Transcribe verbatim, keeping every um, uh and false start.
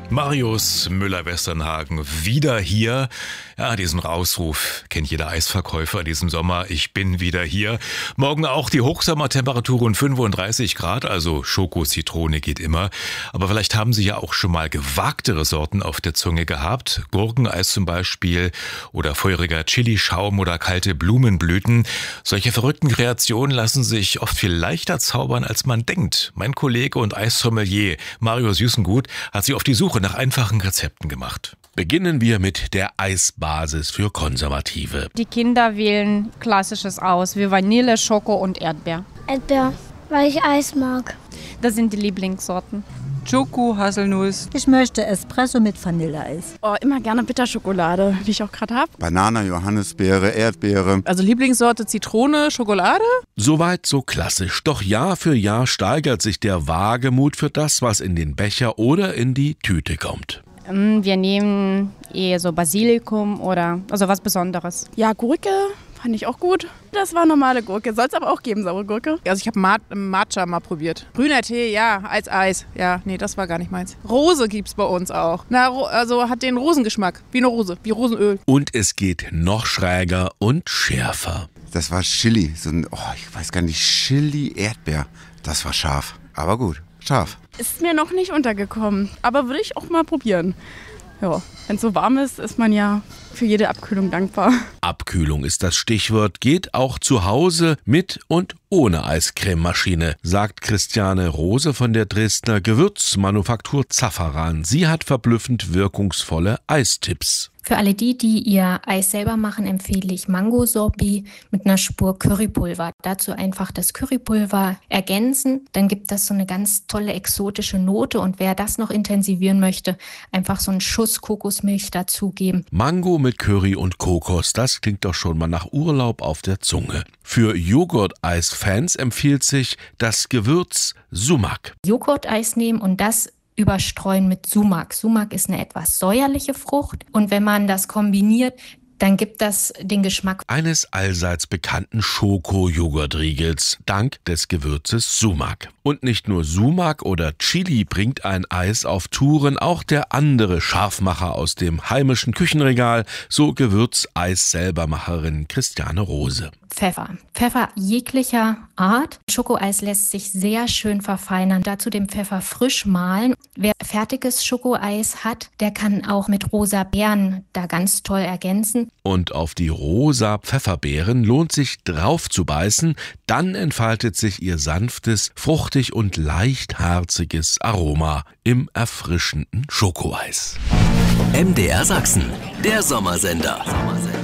Marius Müller-Westernhagen wieder hier. Ja, diesen Rausruf kennt jeder Eisverkäufer in diesem Sommer. Ich bin wieder hier. Morgen auch die Hochsommertemperaturen fünfunddreißig Grad, also Schoko-Zitrone geht immer. Aber vielleicht haben Sie ja auch schon mal gewagtere Sorten auf der Zunge gehabt. Gurkeneis zum Beispiel oder feuriger Chilischaum oder kalte Blumenblüten. Solche verrückten Kreationen lassen sich oft viel leichter zaubern, als man denkt. Mein Kollege und Eissommelier Mario Süßengut hat sich auf die Suche nach einfachen Rezepten gemacht. Beginnen wir mit der Eisbasis für Konservative. Die Kinder wählen Klassisches aus, wie Vanille, Schoko und Erdbeer. Erdbeer, weil ich Eis mag. Das sind die Lieblingssorten. Schoko, Haselnuss. Ich möchte Espresso mit Vanilleeis. Oh, immer gerne Bitterschokolade, wie ich auch gerade habe. Banane, Johannisbeere, Erdbeere. Also Lieblingssorte Zitrone, Schokolade? Soweit so klassisch. Doch Jahr für Jahr steigert sich der Wagemut für das, was in den Becher oder in die Tüte kommt. Wir nehmen eher so Basilikum oder also was Besonderes. Ja, Gurke fand ich auch gut. Das war normale Gurke, soll es aber auch geben, saure Gurke. Also ich habe Mat- Matcha mal probiert. Grüner Tee, ja, als Eis. Ja, nee, das war gar nicht meins. Rose gibt's bei uns auch. Na, ro- also hat den Rosengeschmack, wie eine Rose, wie Rosenöl. Und es geht noch schräger und schärfer. Das war Chili, so ein, oh, ich weiß gar nicht, Chili-Erdbeer. Das war scharf, aber gut, scharf. Ist mir noch nicht untergekommen, aber würde ich auch mal probieren. Ja, wenn es so warm ist, ist man ja für jede Abkühlung dankbar. Abkühlung ist das Stichwort, geht auch zu Hause mit und ohne Eiscrememaschine, sagt Christiane Rose von der Dresdner Gewürzmanufaktur Zafferan. Sie hat verblüffend wirkungsvolle Eistipps. Für alle die, die ihr Eis selber machen, empfehle ich Mango-Sorbet mit einer Spur Currypulver. Dazu einfach das Currypulver ergänzen, dann gibt das so eine ganz tolle exotische Note und wer das noch intensivieren möchte, einfach so einen Schuss Kokosmilch dazugeben. Mango mit Curry und Kokos, das klingt doch schon mal nach Urlaub auf der Zunge. Für Joghurt-Eis-Fans empfiehlt sich das Gewürz Sumak. Joghurt-Eis nehmen und das überstreuen mit Sumak. Sumak ist eine etwas säuerliche Frucht und wenn man das kombiniert, dann gibt das den Geschmack eines allseits bekannten Schoko-Joghurtriegels, dank des Gewürzes Sumak. Und nicht nur Sumak oder Chili bringt ein Eis auf Touren, auch der andere Scharfmacher aus dem heimischen Küchenregal, so Gewürzeis-Selbermacherin Christiane Rose. Pfeffer. Pfeffer jeglicher Art. Schokoeis lässt sich sehr schön verfeinern. Dazu den Pfeffer frisch mahlen. Wer fertiges Schokoeis hat, der kann auch mit rosa Beeren da ganz toll ergänzen. Und auf die rosa Pfefferbeeren lohnt sich drauf zu beißen, dann entfaltet sich ihr sanftes, fruchtig und leicht harziges Aroma im erfrischenden Schokoeis. M D R Sachsen, der Sommersender.